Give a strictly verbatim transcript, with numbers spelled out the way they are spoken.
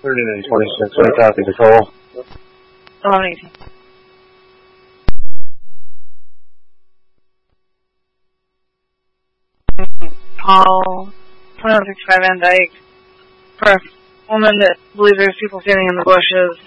thirty-nine twenty-six, I copy the call. eleven eighteen. Call twenty-one sixty-five Van Dyke for a woman that believes there's people standing in the bushes